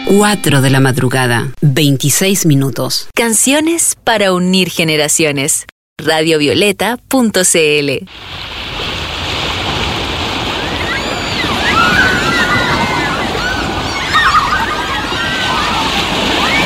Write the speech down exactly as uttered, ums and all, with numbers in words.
cuatro de la madrugada, veintiséis minutos. Canciones para unir generaciones. radiovioleta punto c l